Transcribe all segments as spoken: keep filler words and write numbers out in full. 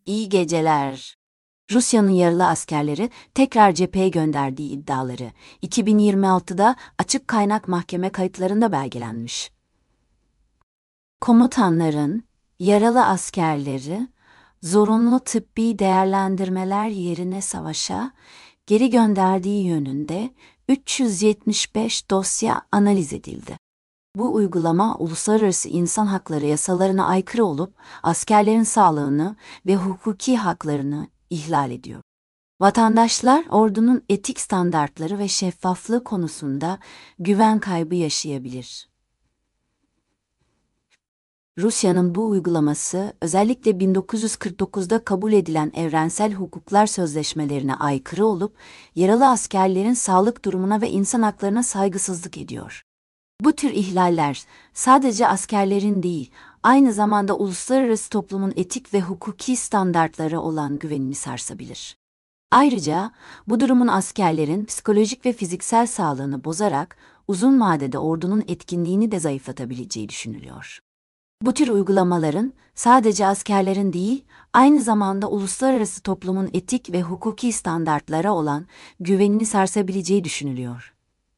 İyi geceler. Rusya'nın yaralı askerleri tekrar cepheye gönderdiği iddiaları iki bin yirmi altıda açık kaynak mahkeme kayıtlarında belgelenmiş. Komutanların yaralı askerleri zorunlu tıbbi değerlendirmeler yerine savaşa geri gönderdiği yönünde üç yüz yetmiş beş dosya analiz edildi. Bu uygulama uluslararası insan hakları yasalarına aykırı olup askerlerin sağlığını ve hukuki haklarını ihlal ediyor. Vatandaşlar ordunun etik standartları ve şeffaflığı konusunda güven kaybı yaşayabilir. Rusya'nın bu uygulaması özellikle bin dokuz yüz kırk dokuzda kabul edilen evrensel hukuklar sözleşmelerine aykırı olup yaralı askerlerin sağlık durumuna ve insan haklarına saygısızlık ediyor. Bu tür ihlaller sadece askerlerin değil, aynı zamanda uluslararası toplumun etik ve hukuki standartlara olan güvenini sarsabilir. Ayrıca bu durumun askerlerin psikolojik ve fiziksel sağlığını bozarak uzun vadede ordunun etkinliğini de zayıflatabileceği düşünülüyor. Bu tür uygulamaların sadece askerlerin değil, aynı zamanda uluslararası toplumun etik ve hukuki standartlara olan güvenini sarsabileceği düşünülüyor.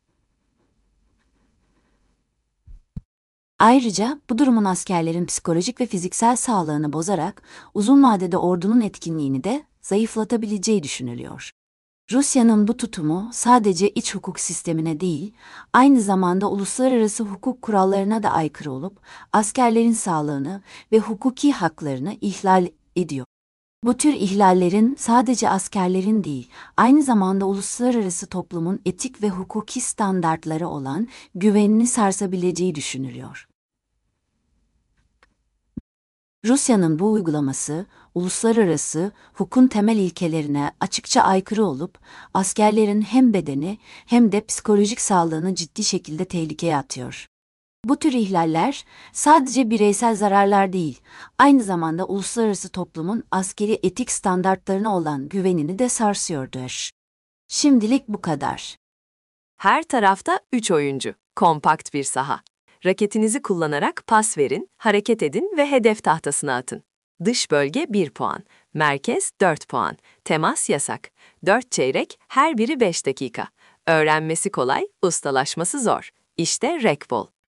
Ayrıca bu durumun askerlerin psikolojik ve fiziksel sağlığını bozarak uzun vadede ordunun etkinliğini de zayıflatabileceği düşünülüyor. Rusya'nın bu tutumu sadece iç hukuk sistemine değil, aynı zamanda uluslararası hukuk kurallarına da aykırı olup askerlerin sağlığını ve hukuki haklarını ihlal ediyor. Bu tür ihlallerin sadece askerlerin değil, aynı zamanda uluslararası toplumun etik ve hukuki standartları olan güvenini sarsabileceği düşünülüyor. Rusya'nın bu uygulaması, uluslararası hukukun temel ilkelerine açıkça aykırı olup, askerlerin hem bedeni hem de psikolojik sağlığını ciddi şekilde tehlikeye atıyor. Bu tür ihlaller sadece bireysel zararlar değil, aynı zamanda uluslararası toplumun askeri etik standartlarına olan güvenini de sarsıyordur. Şimdilik bu kadar. Her tarafta üç oyuncu. Kompakt bir saha. Raketinizi kullanarak pas verin, hareket edin ve hedef tahtasına atın. Dış bölge bir puan, merkez dört puan, temas yasak. dört çeyrek, her biri beş dakika. Öğrenmesi kolay, ustalaşması zor. İşte Rekbol.